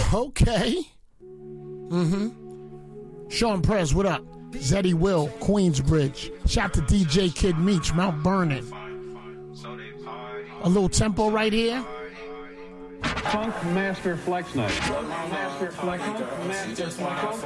Okay. Sean Perez, what up? Zeddy Will, Queensbridge. Shout to DJ Kid Meech, Mount Vernon. A little tempo right here. Funk Master Flex Night. Master Flex.